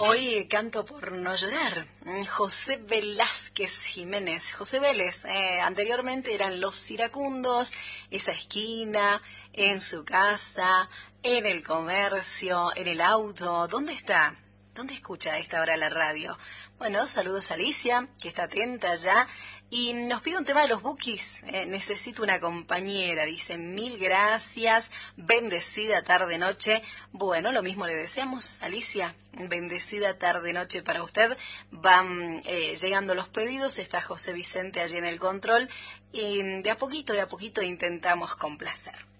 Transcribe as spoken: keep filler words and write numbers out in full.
Hoy canto por no llorar. José Velázquez Jiménez. José Vélez, eh, anteriormente eran Los Iracundos, esa esquina, en su casa, en el comercio, en el auto. ¿Dónde está? ¿Dónde escucha a esta hora la radio? Bueno, saludos a Alicia, que está atenta ya. Y nos pide un tema de los Bukis. Eh, necesito una compañera. Dice, mil gracias. Bendecida tarde-noche. Bueno, lo mismo le deseamos, Alicia. Bendecida tarde-noche para usted. Van eh, llegando los pedidos. Está José Vicente allí en el control. Y de a poquito, de a poquito intentamos complacer.